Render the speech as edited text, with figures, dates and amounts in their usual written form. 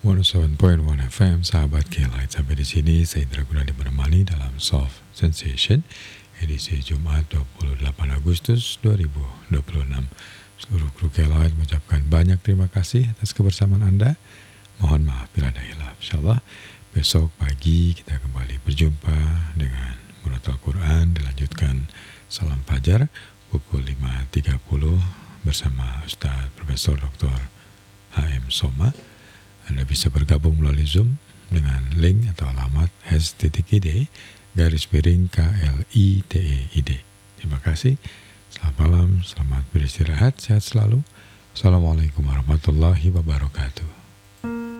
107.1 FM, sahabat K-Light. Sampai di sini saya Indra Gunawan menemani dalam Soft Sensation edisi Jumat 28 Agustus 2026. Seluruh kru K-Light mengucapkan banyak terima kasih atas kebersamaan Anda. Mohon maaf bila ada hilaf. Insyaallah besok pagi kita kembali berjumpa dengan Murotal Quran, dilanjutkan Salam Fajar pukul 5.30 bersama Ustaz Profesor Dr. H.M. Soma. Anda bisa bergabung melalui Zoom dengan link atau alamat /KLITEID. Terima kasih. Selamat malam, selamat beristirahat, sehat selalu. Assalamualaikum warahmatullahi wabarakatuh.